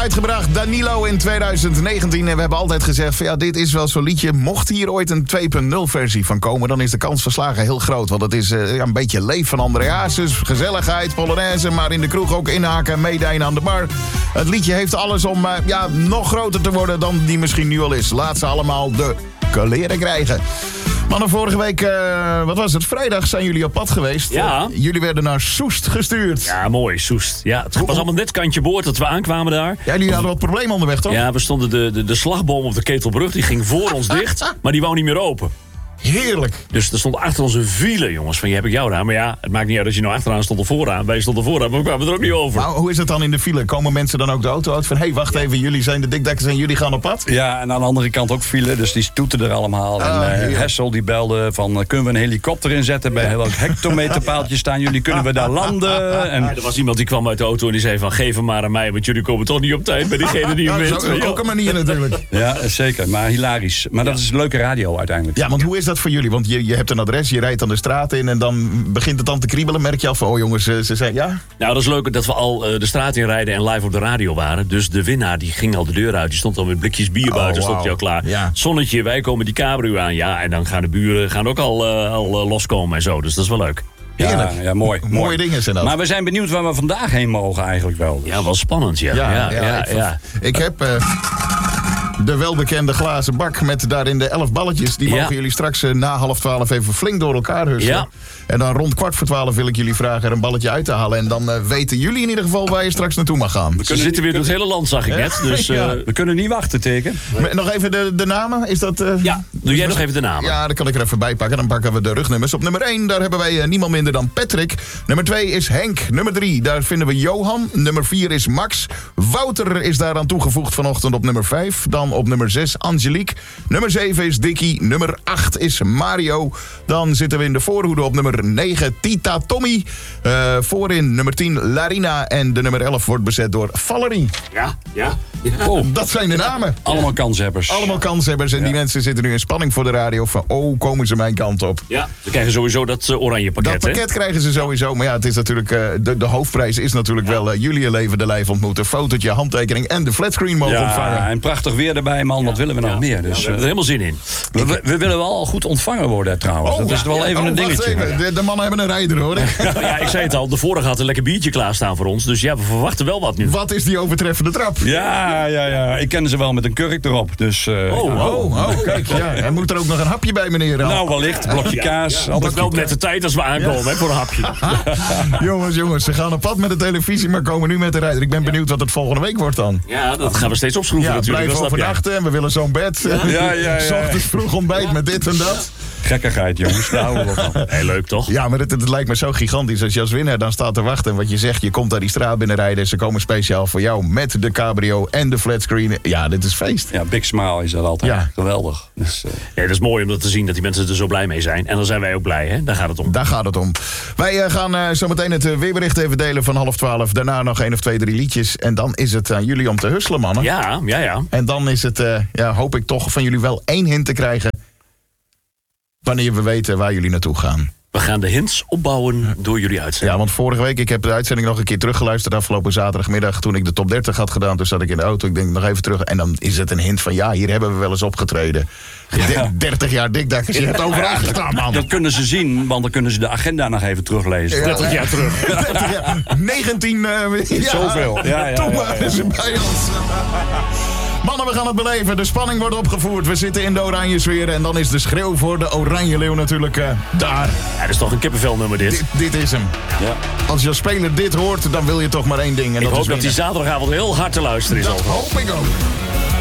Uitgebracht Danilo in 2019 en we hebben altijd gezegd van ja, dit is wel zo'n liedje. Mocht hier ooit een 2.0 versie van komen, dan is de kans van slagen heel groot. Want het is een beetje leef van André Hazes, gezelligheid, polonaise, maar in de kroeg ook inhaken en meedijnen aan de bar. Het liedje heeft alles om nog groter te worden dan die misschien nu al is. Laat ze allemaal de kleren krijgen. Mannen, vorige week, wat was het? Vrijdag zijn jullie op pad geweest. Ja. Jullie werden naar Soest gestuurd. Ja, mooi, Soest. Ja, het was allemaal net kantje boord dat we aankwamen daar. Ja, jullie hadden wat problemen onderweg, toch? Ja, we stonden de slagboom op de Ketelbrug, die ging voor ons dicht, maar die wou niet meer open. Heerlijk. Dus er stond achter ons een file, jongens, van je heb ik jou daar. Maar ja, het maakt niet uit als je nou achteraan stond of vooraan. Wij stonden vooraan, maar we kwamen er ook niet over. Nou, hoe is het dan in de file? Komen mensen dan ook de auto uit van... hé, wacht even, jullie zijn de dikdekkers en jullie gaan op pad? Ja, en aan de andere kant ook file, dus die stoeten er allemaal. En Hessel die belde van, kunnen we een helikopter inzetten? Bij heel hectometerpaaltjes staan jullie, kunnen we daar landen? En... Ja, er was iemand die kwam uit de auto en die zei van... geef hem maar aan mij, want jullie komen toch niet op tijd bij diegene die hem weet. Dat is ook een manier natuurlijk. Ja, zeker, maar hilarisch. Maar dat is leuke radio uiteindelijk. Ja, want hoe is dat voor jullie? Want je hebt een adres, je rijdt dan de straat in... en dan begint het dan te kriebelen. Merk je al van, oh jongens, ze zijn... Ja? Nou, dat is leuk dat we al de straat in rijden en live op de radio waren. Dus de winnaar die ging al de deur uit. Die stond al met blikjes bier buiten, stond hij al klaar. Ja. Zonnetje, wij komen die cabrio aan. Ja, en dan gaan de buren ook al loskomen en zo. Dus dat is wel leuk. Ja, mooi. Mooie dingen zijn dat. Maar we zijn benieuwd waar we vandaag heen mogen eigenlijk wel. Ja, wel spannend, ja. Ik heb... de welbekende glazen bak met daarin de 11 balletjes. Die mogen jullie straks na 11:30 even flink door elkaar husselen. Ja. En dan rond 11:15 wil ik jullie vragen er een balletje uit te halen. En dan weten jullie in ieder geval waar je straks naartoe mag gaan. We zitten weer door het hele land, zag ik net. Dus we kunnen niet wachten, teken. Nog even de namen? Is dat, ja, doe jij nog even de namen. Ja, dan kan ik er even bij pakken. Dan pakken we de rugnummers. Op nummer 1, daar hebben wij niemand minder dan Patrick. Nummer 2 is Henk. Nummer 3, daar vinden we Johan. Nummer 4 is Max. Wouter is daaraan toegevoegd vanochtend op nummer 5. Dan op nummer 6 Angelique. Nummer 7 is Dickie. Nummer 8 is Mario. Dan zitten we in de voorhoede op nummer 9 Tita Tommy. Voorin nummer 10 Larina. En de nummer 11 wordt bezet door Valerie. Ja. Oh, dat zijn de namen. Allemaal kanshebbers. Allemaal kanshebbers. En die mensen zitten nu in spanning voor de radio. Van, komen ze mijn kant op. Ja, ze krijgen sowieso dat oranje pakket. Dat pakket krijgen ze sowieso. Maar ja, het is natuurlijk, de hoofdprijs is natuurlijk wel jullie levende lijf ontmoeten. Fotootje, handtekening en de flatscreen mogen ontvangen. Ja, en prachtig weer erbij, man. Wat willen we nog meer? Dus, we hebben er helemaal zin in. We willen wel al goed ontvangen worden trouwens. Dat is wel even een dingetje. Even. De mannen hebben een rijder, hoor. Ja, ik zei het al. De vorige had een lekker biertje klaarstaan voor ons. Dus ja, we verwachten wel wat nu. Wat is die overtreffende trap? Ja. Ik ken ze wel met een kurk erop. Dus, kijk. Ja. En moet er ook nog een hapje bij, meneer? Nou, wellicht. Blokje kaas. Altijd wel net de tijd als we aankomen hè, voor een hapje. jongens, ze gaan op pad met de televisie, maar komen nu met de rijder. Ik ben benieuwd wat het volgende week wordt dan. Ja, dat gaan we steeds opschroeven natuurlijk. Blijf overnachten en we willen zo'n bed. Ja. 's ochtends vroeg ontbijt met dit en dat. Gekkigheid, jongens. Daar houden we van. Heel leuk, toch? Ja, maar het lijkt me zo gigantisch. Als je als winnaar dan staat te wachten en wat je zegt, je komt daar die straat binnenrijden en ze komen speciaal voor jou met de cabrio en de flatscreen. Ja, dit is feest. Ja, big smile is dat altijd. Ja. Geweldig. Dus, ja, dat is mooi om dat te zien dat die mensen er zo blij mee zijn. En dan zijn wij ook blij, hè? Daar gaat het om. Wij gaan zometeen het weerbericht even delen van 11:30. Daarna nog 1 of 2, 3 liedjes. En dan is het aan jullie om te husselen, mannen. Ja. En dan is het, hoop ik toch van jullie wel 1 hint te krijgen wanneer we weten waar jullie naartoe gaan. We gaan de hints opbouwen door jullie uitzending. Ja, want vorige week, ik heb de uitzending nog een keer teruggeluisterd afgelopen zaterdagmiddag toen ik de top 30 had gedaan. Toen zat ik in de auto, ik denk nog even terug. En dan is het een hint van, hier hebben we wel eens opgetreden. 30 jaar dikdakkers, je hebt overal gestaan, man. Dat kunnen ze zien, want dan kunnen ze de agenda nog even teruglezen. 30 jaar terug. 19 zoveel. Toen waren ze bij ons. Mannen, we gaan het beleven. De spanning wordt opgevoerd. We zitten in de oranje sfeer. En dan is de schreeuw voor de oranje leeuw natuurlijk daar. Ja, dat is toch een kippenvelnummer dit. Dit is hem. Ja. Als je als speler dit hoort, dan wil je toch maar 1 ding. En ik hoop dat die zaterdagavond heel hard te luisteren is. Dat hoop ik ook.